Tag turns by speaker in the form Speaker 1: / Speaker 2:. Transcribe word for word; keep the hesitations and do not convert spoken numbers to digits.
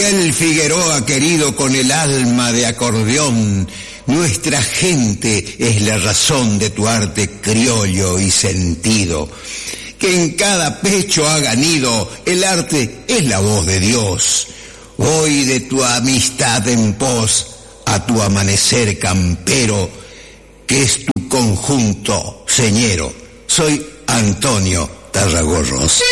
Speaker 1: Manuel Figueroa querido con el alma de acordeón, nuestra gente es la razón de tu arte criollo y sentido. Que en cada pecho haga nido, el arte es la voz de Dios. Hoy de tu amistad en pos, a tu amanecer campero, que es tu conjunto señero. Soy Antonio Tarragorros.